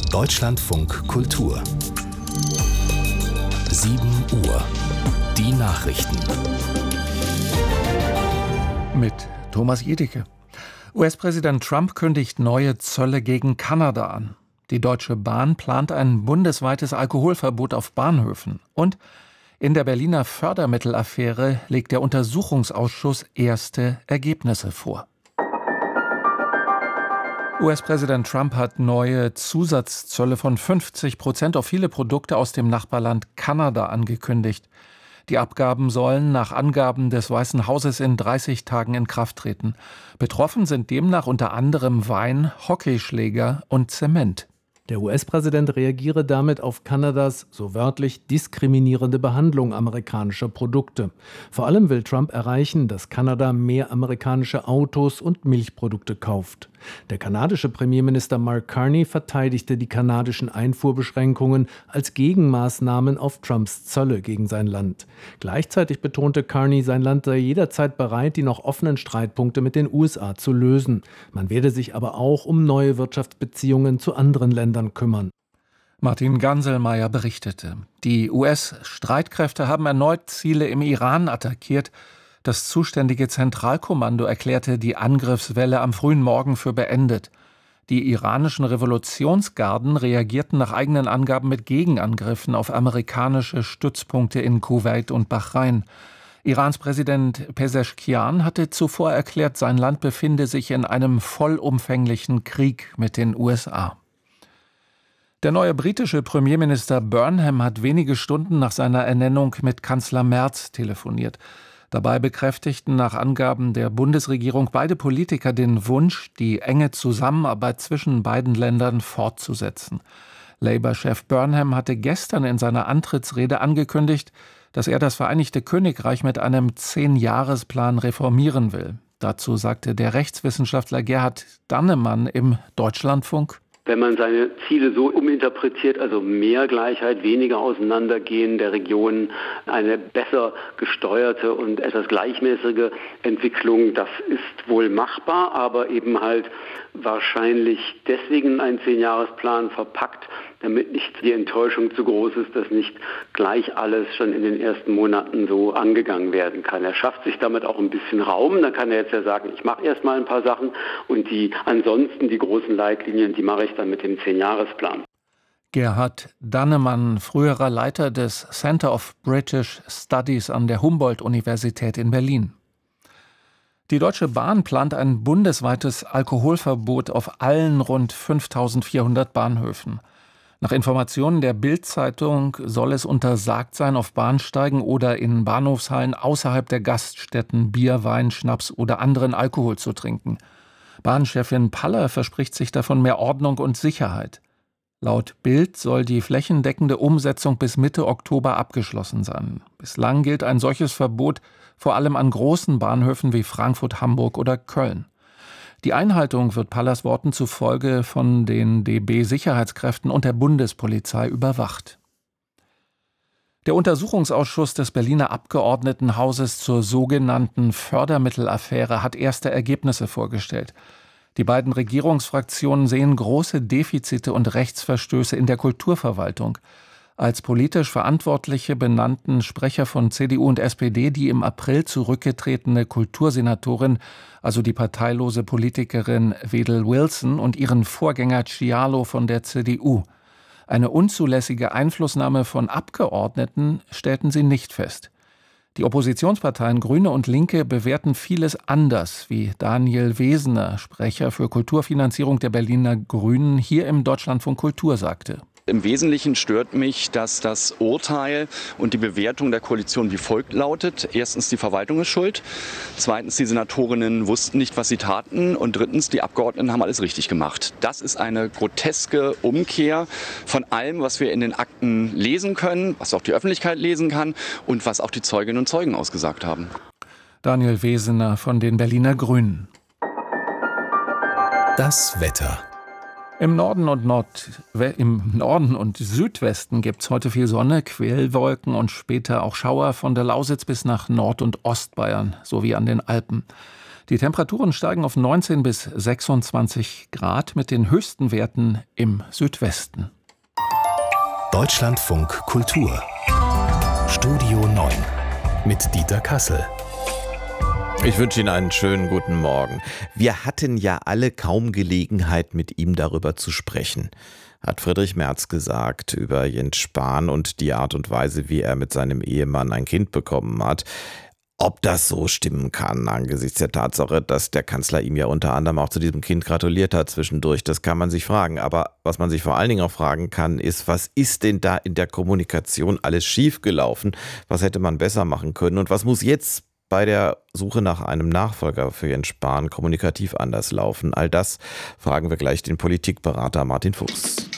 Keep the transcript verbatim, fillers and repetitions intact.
Deutschlandfunk Kultur. sieben Uhr. Die Nachrichten. Mit Thomas Jedicke. U S-Präsident Trump kündigt neue Zölle gegen Kanada an. Die Deutsche Bahn plant ein bundesweites Alkoholverbot auf Bahnhöfen. Und in der Berliner Fördermittelaffäre legt der Untersuchungsausschuss erste Ergebnisse vor. U S-Präsident Trump hat neue Zusatzzölle von fünfzig Prozent auf viele Produkte aus dem Nachbarland Kanada angekündigt. Die Abgaben sollen nach Angaben des Weißen Hauses in dreißig Tagen in Kraft treten. Betroffen sind demnach unter anderem Wein, Hockeyschläger und Zement. Der U S-Präsident reagiere damit auf Kanadas, so wörtlich, diskriminierende Behandlung amerikanischer Produkte. Vor allem will Trump erreichen, dass Kanada mehr amerikanische Autos und Milchprodukte kauft. Der kanadische Premierminister Mark Carney verteidigte die kanadischen Einfuhrbeschränkungen als Gegenmaßnahmen auf Trumps Zölle gegen sein Land. Gleichzeitig betonte Carney, sein Land sei jederzeit bereit, die noch offenen Streitpunkte mit den U S A zu lösen. Man werde sich aber auch um neue Wirtschaftsbeziehungen zu anderen Ländern kümmern. Martin Ganselmeier berichtete. Die U S-Streitkräfte haben erneut Ziele im Iran attackiert. Das zuständige Zentralkommando erklärte die Angriffswelle am frühen Morgen für beendet. Die iranischen Revolutionsgarden reagierten nach eigenen Angaben mit Gegenangriffen auf amerikanische Stützpunkte in Kuwait und Bahrain. Irans Präsident Pezeshkian hatte zuvor erklärt, sein Land befinde sich in einem vollumfänglichen Krieg mit den U S A. Der neue britische Premierminister Burnham hat wenige Stunden nach seiner Ernennung mit Kanzler Merz telefoniert. Dabei bekräftigten nach Angaben der Bundesregierung beide Politiker den Wunsch, die enge Zusammenarbeit zwischen beiden Ländern fortzusetzen. Labour-Chef Burnham hatte gestern in seiner Antrittsrede angekündigt, dass er das Vereinigte Königreich mit einem Zehn-Jahres-Plan reformieren will. Dazu sagte der Rechtswissenschaftler Gerhard Dannemann im Deutschlandfunk: Wenn man seine Ziele so uminterpretiert, also mehr Gleichheit, weniger Auseinandergehen der Regionen, eine besser gesteuerte und etwas gleichmäßige Entwicklung, das ist wohl machbar, aber eben halt wahrscheinlich deswegen ein Zehn-Jahres-Plan verpackt, damit nicht die Enttäuschung zu groß ist, dass nicht gleich alles schon in den ersten Monaten so angegangen werden kann. Er schafft sich damit auch ein bisschen Raum. Dann kann er jetzt ja sagen, ich mache erst mal ein paar Sachen und die ansonsten die großen Leitlinien, die mache ich dann mit dem Zehn-Jahres-Plan. Gerhard Dannemann, früherer Leiter des Center of British Studies an der Humboldt-Universität in Berlin. Die Deutsche Bahn plant ein bundesweites Alkoholverbot auf allen rund fünftausendvierhundert Bahnhöfen. Nach Informationen der Bild-Zeitung soll es untersagt sein, auf Bahnsteigen oder in Bahnhofshallen außerhalb der Gaststätten Bier, Wein, Schnaps oder anderen Alkohol zu trinken. Bahnchefin Paller verspricht sich davon mehr Ordnung und Sicherheit. Laut Bild soll die flächendeckende Umsetzung bis Mitte Oktober abgeschlossen sein. Bislang gilt ein solches Verbot vor allem an großen Bahnhöfen wie Frankfurt, Hamburg oder Köln. Die Einhaltung wird Pallers Worten zufolge von den D B-Sicherheitskräften und der Bundespolizei überwacht. Der Untersuchungsausschuss des Berliner Abgeordnetenhauses zur sogenannten Fördermittelaffäre hat erste Ergebnisse vorgestellt. Die beiden Regierungsfraktionen sehen große Defizite und Rechtsverstöße in der Kulturverwaltung. Als politisch Verantwortliche benannten Sprecher von C D U und S P D die im April zurückgetretene Kultursenatorin, also die parteilose Politikerin Wedel Wilson, und ihren Vorgänger Cialo von der C D U. Eine unzulässige Einflussnahme von Abgeordneten stellten sie nicht fest. Die Oppositionsparteien Grüne und Linke bewerten vieles anders, wie Daniel Wesener, Sprecher für Kulturfinanzierung der Berliner Grünen, hier im Deutschlandfunk Kultur sagte. Im Wesentlichen stört mich, dass das Urteil und die Bewertung der Koalition wie folgt lautet. Erstens, die Verwaltung ist schuld. Zweitens, die Senatorinnen wussten nicht, was sie taten. Und drittens, die Abgeordneten haben alles richtig gemacht. Das ist eine groteske Umkehr von allem, was wir in den Akten lesen können, was auch die Öffentlichkeit lesen kann und was auch die Zeuginnen und Zeugen ausgesagt haben. Daniel Wesener von den Berliner Grünen. Das Wetter. Im Norden und Nord, im Norden und Südwesten gibt es heute viel Sonne, Quellwolken und später auch Schauer von der Lausitz bis nach Nord- und Ostbayern sowie an den Alpen. Die Temperaturen steigen auf neunzehn bis sechsundzwanzig Grad mit den höchsten Werten im Südwesten. Deutschlandfunk Kultur Studio neun mit Dieter Kassel. Ich wünsche Ihnen einen schönen guten Morgen. Wir hatten ja alle kaum Gelegenheit, mit ihm darüber zu sprechen, hat Friedrich Merz gesagt, über Jens Spahn und die Art und Weise, wie er mit seinem Ehemann ein Kind bekommen hat. Ob das so stimmen kann, angesichts der Tatsache, dass der Kanzler ihm ja unter anderem auch zu diesem Kind gratuliert hat zwischendurch, das kann man sich fragen. Aber was man sich vor allen Dingen auch fragen kann, ist, was ist denn da in der Kommunikation alles schiefgelaufen? Was hätte man besser machen können? Und was muss jetzt bei der Suche nach einem Nachfolger für Jens Spahn kommunikativ anders laufen? All das fragen wir gleich den Politikberater Martin Fuchs.